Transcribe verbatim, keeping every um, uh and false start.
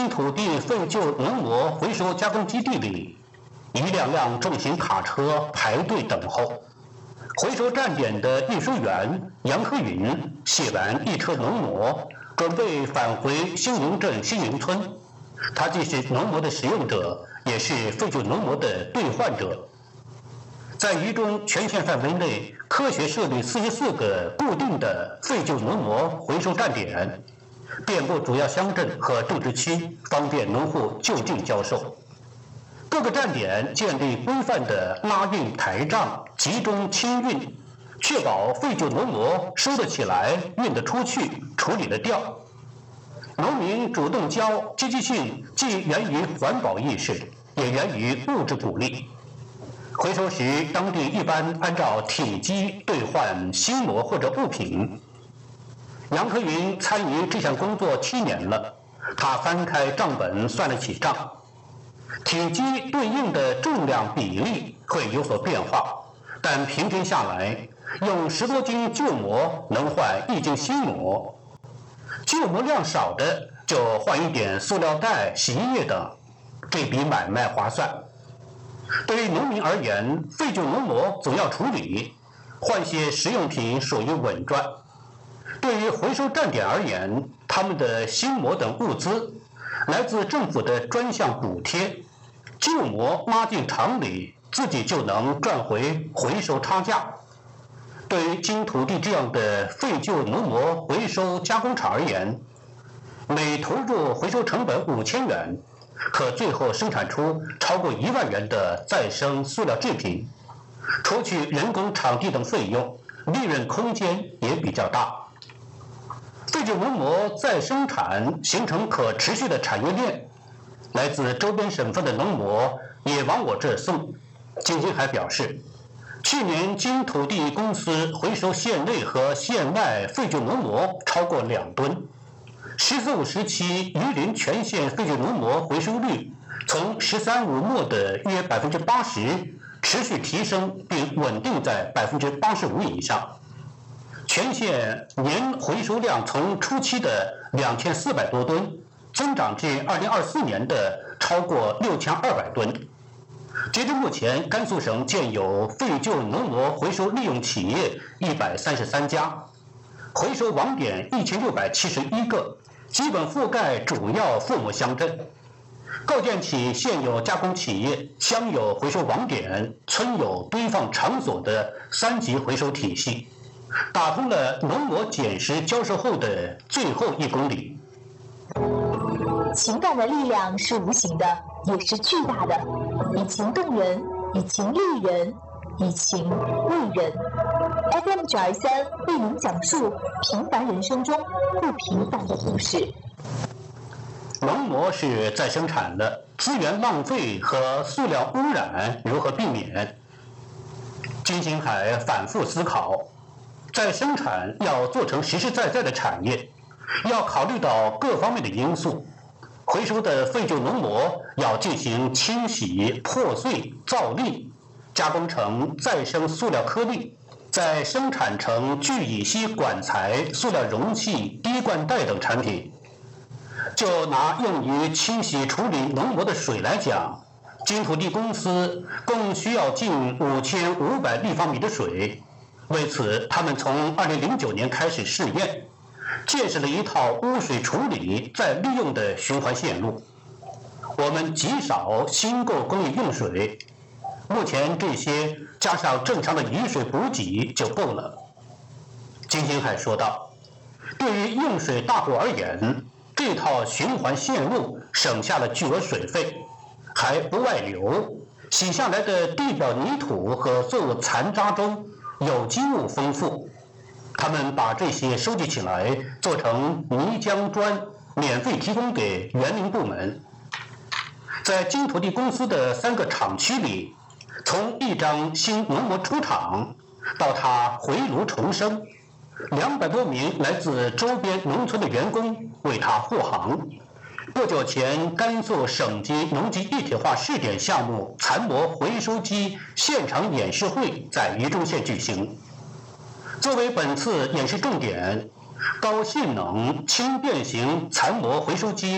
土地废旧农膜回收加工基地里，一辆辆重型卡车排队等候。回收站点的运输员杨科云卸完一车农膜，准备返回新营镇新营村。他既是农膜的使用者，也是废旧农膜的兑换者。在渝中全县范围内，科学设立四十四个固定的废旧农膜回收站点，遍布主要乡镇和种植区，方便农户就近交售。各个站点建立规范的拉运台账，集中清运，确保废旧农膜收得起来、运得出去、处理得掉。农民主动交，积极性既源于环保意识，也源于物质鼓励。回收时，当地一般按照体积兑换新膜或者物品。杨科云参与这项工作七年了，他翻开账本算了起账。体积对应的重量比例会有所变化，但平均下来，用十多斤旧膜能换一斤新膜。旧膜量少的就换一点塑料袋、洗衣液等，这笔买卖划算。对于农民而言，废旧农膜总要处理，换些实用品属于稳赚。对于回收站点而言，他们的新膜等物资来自政府的专项补贴，旧膜拉进厂里，自己就能赚回回收差价。对于金土地这样的废旧农膜回收加工厂而言，每投入回收成本五千元，可最后生产出超过一万元的再生塑料制品，除去人工、场地等费用，利润空间也比较大。废旧农膜再生产形成可持续的产业链，来自周边省份的农膜也往我这送。金星海表示，去年经土地公司回收县内和县外废旧农膜超过两吨。十四五时期，榆林全县废旧农膜回收率从十三五末的约百分之八十持续提升，并稳定在百分之八十五以上。全县年回收量从初期的两千四百多吨，增长至二零二四年的超过六千二百吨。截至目前，甘肃省建有废旧农膜回收利用企业一百三十三家，回收网点一千六百七十一个，基本覆盖主要覆膜乡镇。构建起现有加工企业、乡有回收网点、村有堆放场所的三级回收体系，打通了农膜捡拾交收后的最后一公里。 情感的力量是无形的，也是巨大的，以情动人，以情立人，以情为人。F M 九二三为您讲述平凡人生中不平凡的故事。 农膜是再生产的，资源浪费和塑料污染如何避免？金星海反复思考，再生产要做成实实在在的产业，要考虑到各方面的因素。回收的废旧农膜要进行清洗、破碎、造粒，加工成再生塑料颗粒，再生产成聚乙烯管材、塑料容器、滴灌袋等产品。就拿用于清洗处理农膜的水来讲，金土地公司共需要近五千五百立方米的水。为此，他们从二零零九年开始试验，建设了一套污水处理再利用的循环线路。我们极少新购工业用水，目前这些加上正常的雨水补给就够了。金星海说道，对于用水大户而言，这套循环线路省下了巨额水费，还不外流，洗下来的地表泥土和作物残渣中有机物丰富，他们把这些收集起来做成泥浆砖，免费提供给园林部门。在金土地公司的三个厂区里，从一张新农膜出厂到它回炉重生，两百多名来自周边农村的员工为他护航。不久前，甘肃省级农机一体化试点项目残膜回收机现场演示会在渝中县举行。作为本次演示重点，高性能轻便型残膜回收机